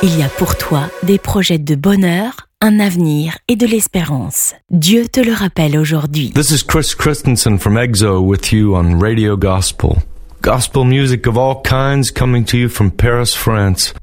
Il y a pour toi des projets de bonheur, un avenir et de l'espérance. Dieu te le rappelle aujourd'hui. This is Chris Christensen from EXO with you on Radio Gospel. Gospel music of all kinds coming to you from Paris, France.